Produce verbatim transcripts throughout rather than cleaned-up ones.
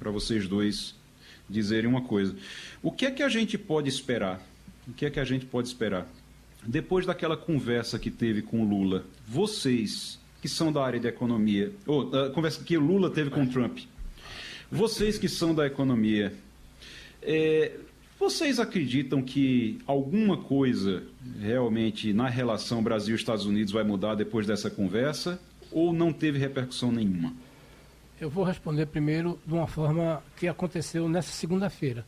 para vocês dois dizerem uma coisa. O que é que a gente pode esperar? O que é que a gente pode esperar? Depois daquela conversa que teve com o Lula, vocês que são da área de economia, ou a conversa que o Lula teve com o Trump, vocês que são da economia, é, vocês acreditam que alguma coisa realmente na relação Brasil-Estados Unidos vai mudar depois dessa conversa ou não teve repercussão nenhuma? Eu vou responder primeiro de uma forma que aconteceu nessa segunda-feira.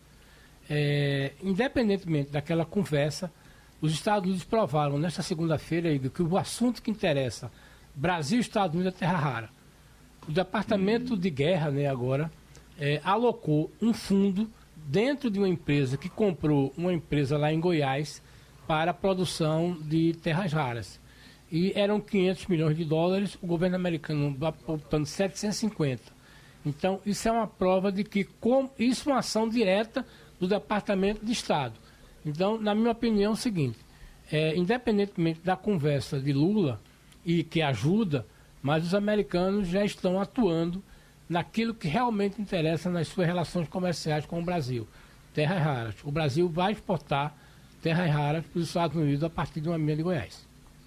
É, independentemente daquela conversa, os Estados Unidos provaram nesta segunda-feira que o assunto que interessa Brasil e Estados Unidos é terra rara. O Departamento de Guerra, né, agora, é, alocou um fundo dentro de uma empresa que comprou uma empresa lá em Goiás para a produção de terras raras. E eram quinhentos milhões de dólares, o governo americano apontando setecentos e cinquenta. Então, isso é uma prova de que com, isso é uma ação direta do Departamento de Estado. Então, na minha opinião, é o seguinte, é, independentemente da conversa de Lula, e que ajuda, mas os americanos já estão atuando naquilo que realmente interessa nas suas relações comerciais com o Brasil. Terras raras. O Brasil vai exportar terras raras para os Estados Unidos a partir de uma mina de Goiás.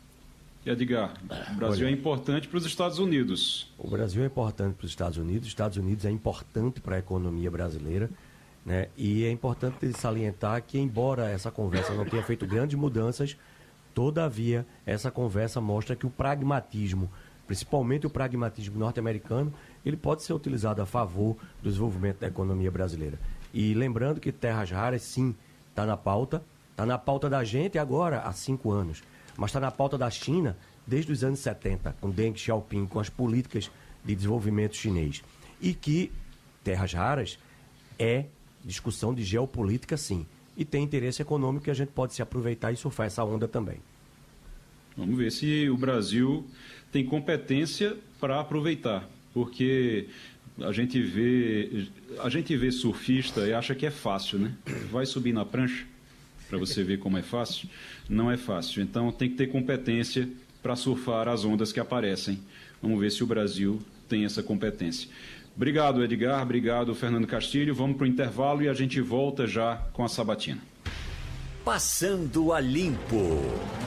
E Edgar, o Brasil Olha, é importante para os Estados Unidos. O Brasil é importante para os Estados Unidos, os Estados Unidos é importante para a economia brasileira, né? E é importante salientar que, embora essa conversa não tenha feito grandes mudanças, todavia, essa conversa mostra que o pragmatismo, principalmente o pragmatismo norte-americano, ele pode ser utilizado a favor do desenvolvimento da economia brasileira. E lembrando que terras raras, sim, está na pauta, está na pauta da gente agora há cinco anos. Mas está na pauta da China desde os anos setenta, com Deng Xiaoping, com as políticas de desenvolvimento chinês. E que terras raras é discussão de geopolítica, sim. E tem interesse econômico que a gente pode se aproveitar e surfar essa onda também. Vamos ver se o Brasil tem competência para aproveitar, porque a gente vê, a gente vê surfista e acha que é fácil, né? Vai subir na prancha para você ver como é fácil. Não é fácil, então tem que ter competência para surfar as ondas que aparecem. Vamos ver se o Brasil tem essa competência. Obrigado, Edgar, obrigado, Fernando Castilho. Vamos para o intervalo e a gente volta já com a sabatina. Passando a Limpo.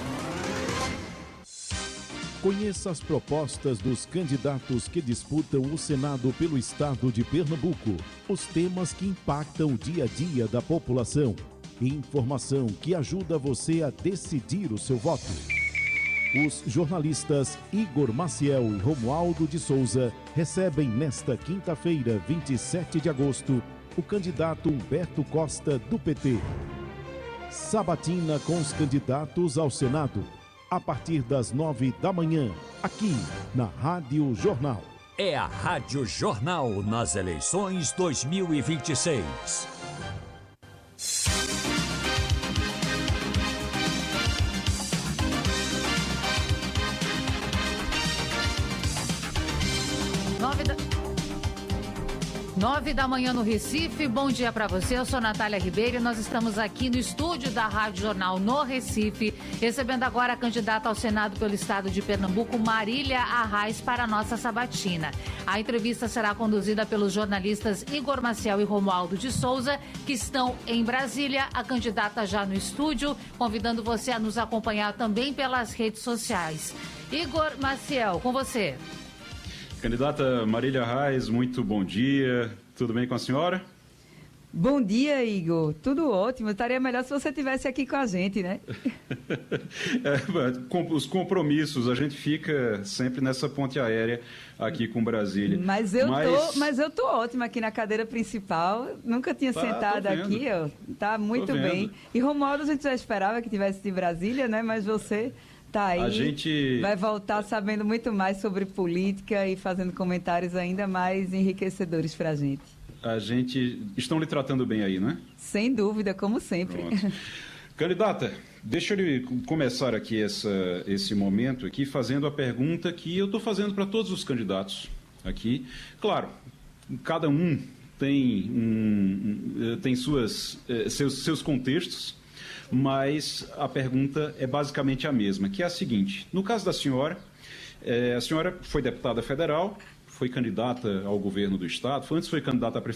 Conheça as propostas dos candidatos que disputam o Senado pelo estado de Pernambuco, os temas que impactam o dia a dia da população. Informação que ajuda você a decidir o seu voto. Os jornalistas Igor Maciel e Romualdo de Souza recebem nesta quinta-feira, vinte e sete de agosto, o candidato Humberto Costa, do P T. Sabatina com os candidatos ao Senado, a partir das nove da manhã, aqui na Rádio Jornal. É a Rádio Jornal nas eleições dois mil e vinte e seis. Nove da... Nove da manhã no Recife, bom dia para você, eu sou Natália Ribeiro e nós estamos aqui no estúdio da Rádio Jornal no Recife, recebendo agora a candidata ao Senado pelo estado de Pernambuco, Marília Arraes, para a nossa sabatina. A entrevista será conduzida pelos jornalistas Igor Maciel e Romualdo de Souza, que estão em Brasília, a candidata já no estúdio, convidando você a nos acompanhar também pelas redes sociais. Igor Maciel, com você. Candidata Marília Arraes, muito bom dia. Tudo bem com a senhora? Bom dia, Igor. Tudo ótimo. Estaria melhor se você estivesse aqui com a gente, né? é, com os compromissos, a gente fica sempre nessa ponte aérea aqui com Brasília. Mas eu, mas... Tô, mas eu tô ótima aqui na cadeira principal. Nunca tinha tá, sentado aqui, ó. Tá muito bem. E Romualdo, a gente já esperava que tivesse de Brasília, né? Mas você... Tá aí, a gente vai voltar sabendo muito mais sobre política e fazendo comentários ainda mais enriquecedores para a gente. A gente... Estão lhe tratando bem aí, né? Sem dúvida, como sempre. Candidata, deixa eu começar aqui essa, esse momento aqui fazendo a pergunta que eu estou fazendo para todos os candidatos aqui. Claro, cada um tem, um, tem suas, seus, seus contextos, mas a pergunta é basicamente a mesma, que é a seguinte: no caso da senhora, é, a senhora foi deputada federal, foi candidata ao governo do estado, antes foi candidata a